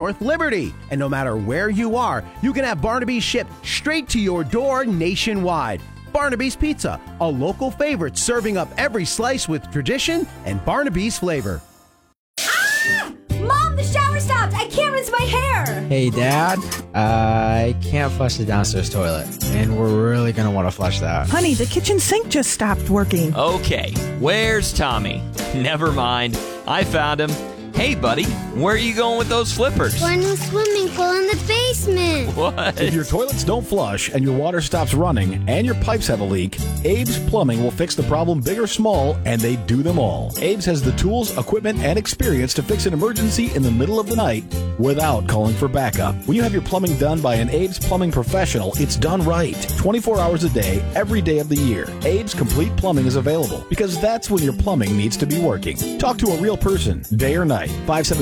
North Liberty. And no matter where you are, you can have Barnaby's shipped straight to your door nationwide. Barnaby's Pizza, a local favorite serving up every slice with tradition and Barnaby's flavor. Ah! Mom, the shower stopped! I can't rinse my hair! Hey, Dad. I can't flush the downstairs toilet, and we're really going to want to flush that. Honey, the kitchen sink just stopped working. Okay, where's Tommy? Never mind. I found him. Hey, buddy, where are you going with those flippers? Going to a swimming pool in the basement. What? If your toilets don't flush and your water stops running and your pipes have a leak, Abe's Plumbing will fix the problem big or small, and they do them all. Abe's has the tools, equipment, and experience to fix an emergency in the middle of the night without calling for backup. When you have your plumbing done by an Abe's Plumbing professional, it's done right. 24 hours a day, every day of the year. Abe's Complete Plumbing is available because that's when your plumbing needs to be working. Talk to a real person, day or night.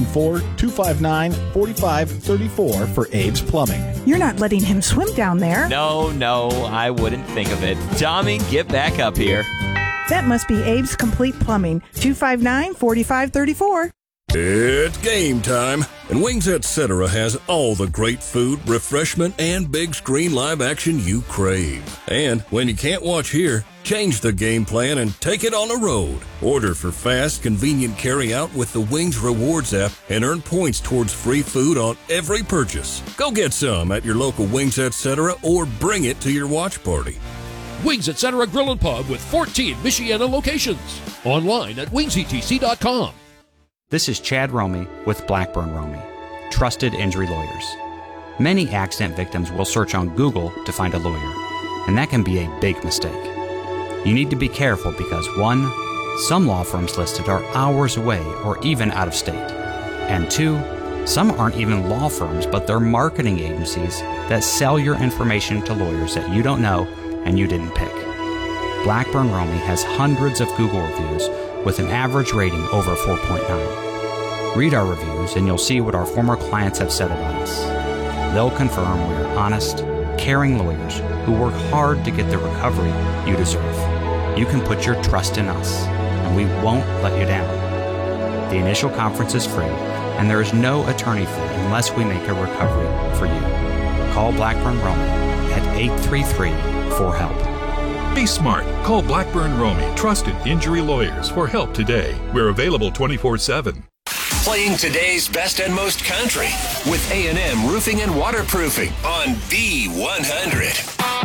574-259-4534 for Abe's Plumbing. You're not letting him swim down there. No, I wouldn't think of it. Tommy, get back up here. That must be Abe's Complete Plumbing. 259-4534. It's game time, and Wings Etc. has all the great food, refreshment, and big screen live action you crave. And when you can't watch here, change the game plan and take it on the road. Order for fast, convenient carry-out with the Wings Rewards app and earn points towards free food on every purchase. Go get some at your local Wings Etc. or bring it to your watch party. Wings Etc. Grill and Pub with 14 Michiana locations. Online at wingsetc.com. This is Chad Romey with Blackburn Romey, trusted injury lawyers. Many accident victims will search on Google to find a lawyer, and that can be a big mistake. You need to be careful because 1, some law firms listed are hours away or even out of state, and 2, some aren't even law firms but they're marketing agencies that sell your information to lawyers that you don't know and you didn't pick. Blackburn Romey has hundreds of Google reviews with an average rating over 4.9. Read our reviews and you'll see what our former clients have said about us. They'll confirm we're honest, caring lawyers who work hard to get the recovery you deserve. You can put your trust in us, and we won't let you down. The initial conference is free, and there is no attorney fee unless we make a recovery for you. Call Blackburn Romey at 833-4HELP. Be smart. Call Blackburn Romey, trusted injury lawyers, for help today. We're available 24/7. Playing today's best and most country with A&M Roofing and Waterproofing on B100.